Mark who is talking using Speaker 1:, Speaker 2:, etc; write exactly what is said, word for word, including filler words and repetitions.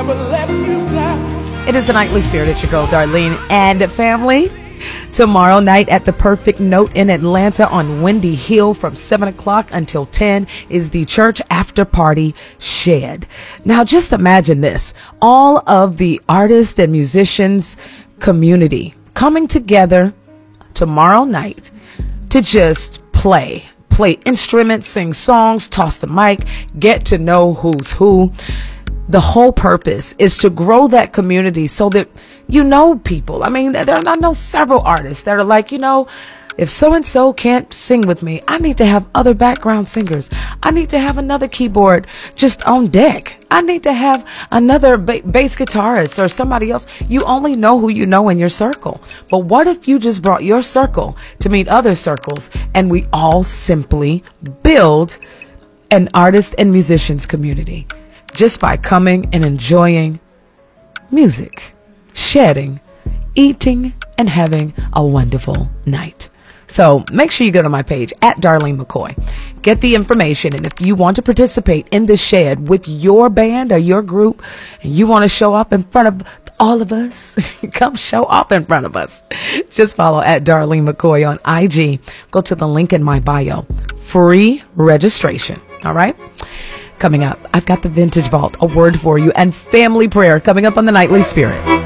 Speaker 1: never let you down.
Speaker 2: It is the Nightly Spirit. It's your girl, Darlene, and family. Tomorrow night at the Perfect Note in Atlanta on Windy Hill from seven o'clock until ten is the church after party shed. Now, just imagine this. All of the artists and musicians community coming together tomorrow night to just play. Play instruments, sing songs, toss the mic, get to know who's who. The whole purpose is to grow that community so that you know people. I mean, there are, I know several artists that are like, you know, if so-and-so can't sing with me, I need to have other background singers. I need to have another keyboard just on deck. I need to have another ba- bass guitarist or somebody else. You only know who you know in your circle. But what if you just brought your circle to meet other circles and we all simply build an artist and musicians community just by coming and enjoying music, shedding, eating, and having a wonderful night. So make sure you go to my page at Darlene McCoy. Get the information. And if you want to participate in the shed with your band or your group and you want to show up in front of all of us, come show up in front of us. Just follow at Darlene McCoy on I G. Go to the link in my bio. Free registration. All right. Coming up, I've got the Vintage Vault, a word for you, and family prayer coming up on the Nightly Spirit.